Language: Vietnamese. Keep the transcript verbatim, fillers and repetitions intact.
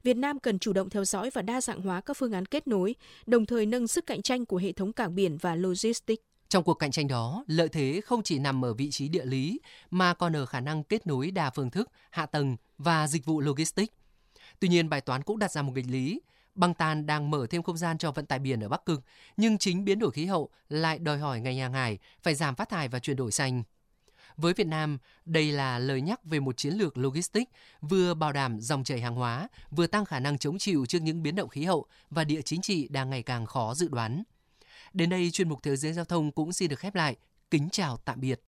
Việt Nam cần chủ động theo dõi và đa dạng hóa các phương án kết nối, đồng thời nâng sức cạnh tranh của hệ thống cảng biển và logistics. Trong cuộc cạnh tranh đó, lợi thế không chỉ nằm ở vị trí địa lý mà còn ở khả năng kết nối đa phương thức, hạ tầng và dịch vụ logistics. Tuy nhiên, bài toán cũng đặt ra một nghịch lý. Băng tan đang mở thêm không gian cho vận tải biển ở Bắc Cực, nhưng chính biến đổi khí hậu lại đòi hỏi ngành hàng hải phải giảm phát thải và chuyển đổi xanh. Với Việt Nam, đây là lời nhắc về một chiến lược logistics vừa bảo đảm dòng chảy hàng hóa, vừa tăng khả năng chống chịu trước những biến động khí hậu và địa chính trị đang ngày càng khó dự đoán. Đến đây, chuyên mục Thế giới giao thông cũng xin được khép lại. Kính chào tạm biệt.